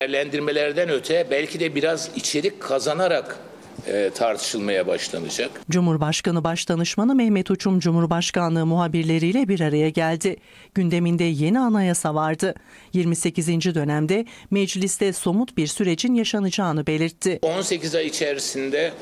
Değerlendirmelerden öte belki de biraz içerik kazanarak tartışılmaya başlanacak. Cumhurbaşkanı Başdanışmanı Mehmet Uçum, Cumhurbaşkanlığı muhabirleriyle bir araya geldi. Gündeminde yeni anayasa vardı. 28. dönemde mecliste somut bir sürecin yaşanacağını belirtti. 18 ay içerisinde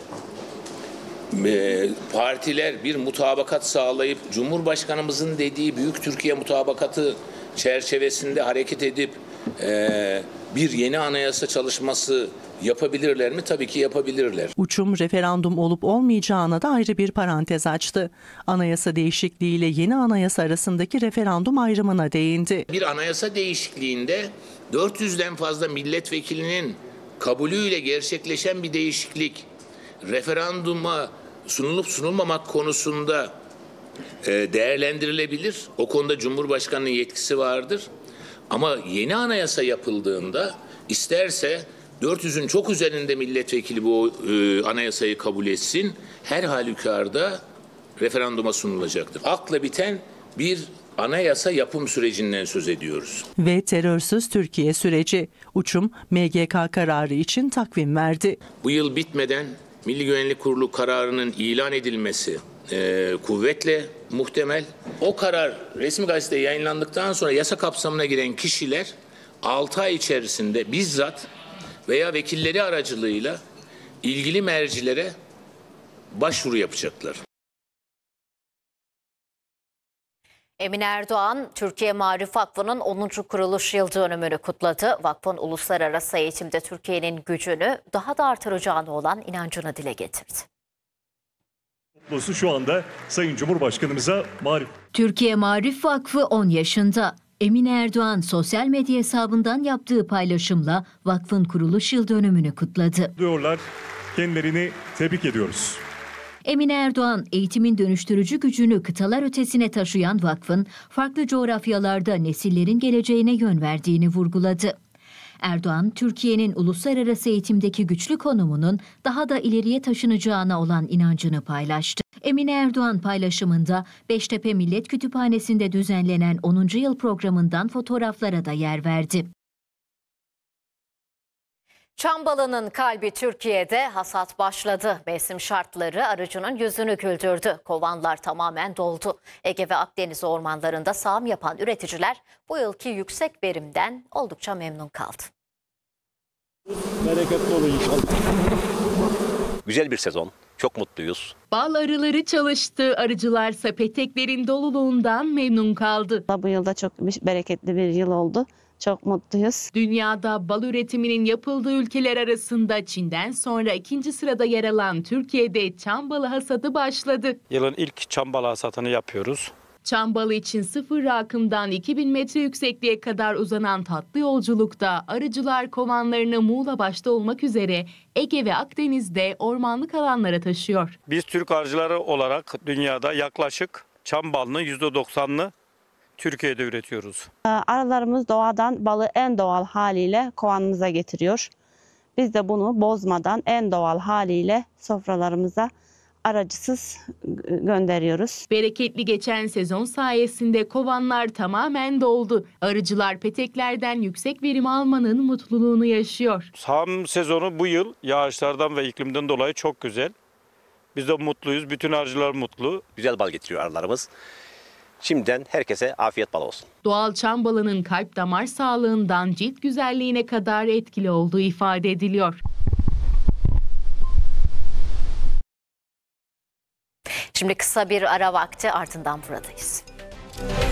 partiler bir mutabakat sağlayıp Cumhurbaşkanımızın dediği Büyük Türkiye Mutabakatı çerçevesinde hareket edip bir yeni anayasa çalışması yapabilirler mi? Tabii ki yapabilirler. Uçum, referandum olup olmayacağına da ayrı bir parantez açtı. Anayasa değişikliğiyle yeni anayasa arasındaki referandum ayrımına değindi. Bir anayasa değişikliğinde 400'den fazla milletvekilinin kabulüyle gerçekleşen bir değişiklik, referanduma sunulup sunulmamak konusunda değerlendirilebilir. O konuda Cumhurbaşkanı'nın yetkisi vardır. Ama yeni anayasa yapıldığında isterse 400'ün çok üzerinde milletvekili bu anayasayı kabul etsin, her halükarda referanduma sunulacaktır. Akla biten bir anayasa yapım sürecinden söz ediyoruz. Ve terörsüz Türkiye süreci. Uçum, MGK kararı için takvim verdi. Bu yıl bitmeden Milli Güvenlik Kurulu kararının ilan edilmesi kuvvetle muhtemel. O karar resmi gazetede yayınlandıktan sonra yasa kapsamına giren kişiler 6 ay içerisinde bizzat veya vekilleri aracılığıyla ilgili mercilere başvuru yapacaklar. Emin Erdoğan, Türkiye Maarif Vakfı'nın 10. kuruluş yıl dönümünü kutladı. Vakfın uluslararası eğitimde Türkiye'nin gücünü daha da artıracağına olan inancını dile getirdi. Şu anda Sayın Cumhurbaşkanımıza Maarif. Türkiye Maarif Vakfı 10 yaşında. Emin Erdoğan sosyal medya hesabından yaptığı paylaşımla vakfın kuruluş yıl dönümünü kutladı. Diyorlar, kendilerini tebrik ediyoruz. Emin Erdoğan, eğitimin dönüştürücü gücünü kıtalar ötesine taşıyan vakfın farklı coğrafyalarda nesillerin geleceğine yön verdiğini vurguladı. Erdoğan, Türkiye'nin uluslararası eğitimdeki güçlü konumunun daha da ileriye taşınacağına olan inancını paylaştı. Emin Erdoğan paylaşımında Beştepe Millet Kütüphanesi'nde düzenlenen 10. yıl programından fotoğraflara da yer verdi. Çam balının kalbi Türkiye'de, hasat başladı. Mevsim şartları arıcının yüzünü güldürdü. Kovanlar tamamen doldu. Ege ve Akdeniz ormanlarında sağım yapan üreticiler bu yılki yüksek verimden oldukça memnun kaldı. Bereketli olur inşallah. Güzel bir sezon. Çok mutluyuz. Bal arıları çalıştı. Arıcılarsa peteklerin doluluğundan memnun kaldı. Bu yılda çok bereketli bir yıl oldu. Çok mutluyuz. Dünyada bal üretiminin yapıldığı ülkeler arasında Çin'den sonra 2. sırada yer alan Türkiye'de çam balı hasadı başladı. Yılın ilk çam balı hasatını yapıyoruz. Çam balı için sıfır rakımdan 2000 metre yüksekliğe kadar uzanan tatlı yolculukta arıcılar kovanlarını Muğla başta olmak üzere Ege ve Akdeniz'de ormanlık alanlara taşıyor. Biz Türk arıcıları olarak dünyada yaklaşık çam balının %90'ını Türkiye'de üretiyoruz. Arılarımız doğadan balı en doğal haliyle kovanımıza getiriyor. Biz de bunu bozmadan en doğal haliyle sofralarımıza aracısız gönderiyoruz. Bereketli geçen sezon sayesinde kovanlar tamamen doldu. Arıcılar peteklerden yüksek verim almanın mutluluğunu yaşıyor. Sağım sezonu bu yıl yağışlardan ve iklimden dolayı çok güzel. Biz de mutluyuz. Bütün arıcılar mutlu. Güzel bal getiriyor arılarımız. Şimdiden herkese afiyet bal olsun. Doğal çam balının kalp damar sağlığından cilt güzelliğine kadar etkili olduğu ifade ediliyor. Şimdi kısa bir ara vakti, ardından buradayız.